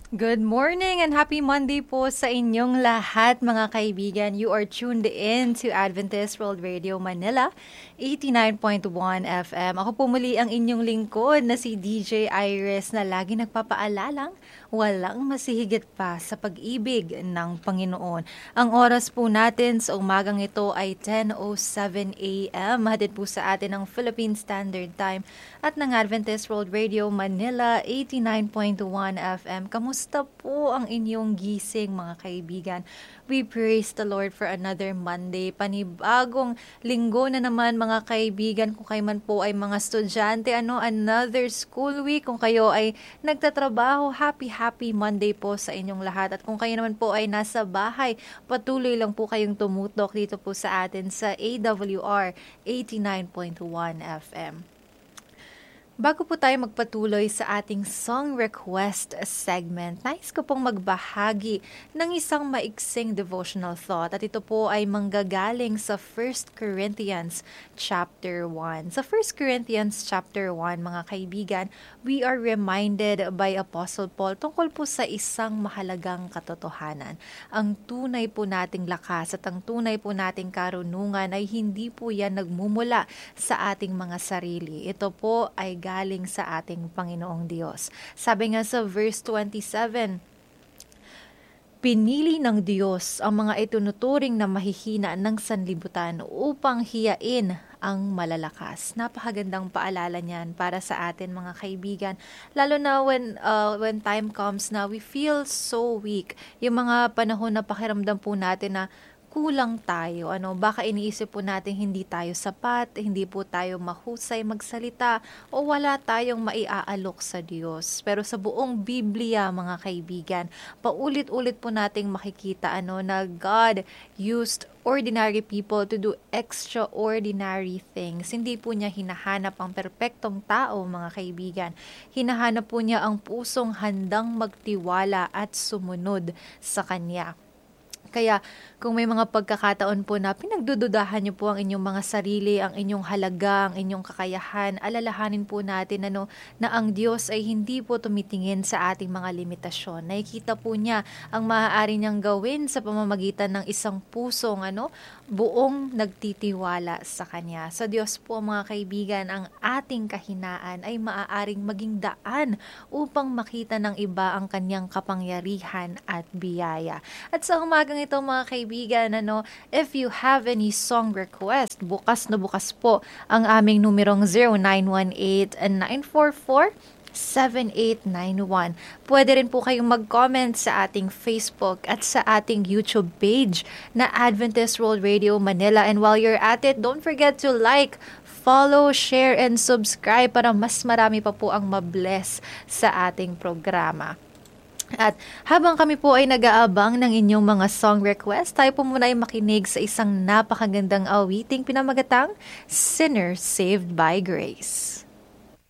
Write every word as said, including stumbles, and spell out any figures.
Good morning and happy Monday po sa inyong lahat mga kaibigan. You are tuned in to Adventist World Radio Manila, eighty-nine point one F M. Ako po muli ang inyong lingkod na si D J Iris na lagi nagpapaalalang walang masihigit pa sa pag-ibig ng Panginoon. Ang oras po natin sa umagang ito ay ten oh seven A M. Hatid po sa atin ng Philippine Standard Time at ng Adventist World Radio Manila, eighty-nine point one F M. Kamusta po ang inyong gising mga kaibigan? We praise the Lord for another Monday. Panibagong linggo na naman mga kaibigan. Kung kayo man po ay mga estudyante, ano, another school week. Kung kayo ay nagtatrabaho, happy happy Monday po sa inyong lahat. At kung kayo naman po ay nasa bahay, patuloy lang po kayong tumutok dito po sa atin sa A W R eighty-nine point one F M. Bago po tayo magpatuloy sa ating song request segment, nais ko pong magbahagi ng isang maiksing devotional thought at ito po ay manggagaling sa First Corinthians chapter one. Sa First Corinthians chapter one, mga kaibigan, we are reminded by Apostle Paul tungkol po sa isang mahalagang katotohanan. Ang tunay po nating lakas at ang tunay po nating karunungan ay hindi po yan nagmumula sa ating mga sarili. Ito po ay galing sa ating Panginoong Diyos. Sabi nga sa verse twenty-seven, pinili ng Diyos ang mga itunuturing na mahihina ng sanlibutan upang hiyain ang malalakas. Napakagandang paalala niyan para sa atin mga kaibigan. Lalo na when, uh, when time comes na we feel so weak. Yung mga panahon na pakiramdam po natin na kulang tayo. Ano, baka iniisip po natin hindi tayo sapat, hindi po tayo mahusay magsalita, o wala tayong maiaalok sa Diyos. Pero sa buong Biblia, mga kaibigan, paulit-ulit po nating makikita ano, na God used ordinary people to do extraordinary things. Hindi po niya hinahanap ang perpektong tao, mga kaibigan. Hinahanap po niya ang pusong handang magtiwala at sumunod sa Kanya. Kaya kung may mga pagkakataon po na pinagdududahan niyo po ang inyong mga sarili, ang inyong halaga, ang inyong kakayahan, alalahanin po natin ano, na ang Diyos ay hindi po tumitingin sa ating mga limitasyon. Nakikita po niya ang maaari niyang gawin sa pamamagitan ng isang pusong ano, buong nagtitiwala sa Kanya. Sa Diyos po mga kaibigan, ang ating kahinaan ay maaaring maging daan upang makita ng iba ang Kanyang kapangyarihan at biyaya. At sa umagang ito mga kaibigan, ano, if you have any song request, bukas na bukas po ang aming numerong zero nine one eight nine four four seven eight nine one. Pwede rin po kayong mag-comment sa ating Facebook at sa ating YouTube page na Adventist World Radio Manila. And while you're at it, don't forget to like, follow, share, and subscribe para mas marami pa po ang mabless sa ating programa. At habang kami po ay nag-aabang ng inyong mga song request, tayo po muna ay makinig sa isang napakagandang awiting pinamagatang Sinner Saved by Grace.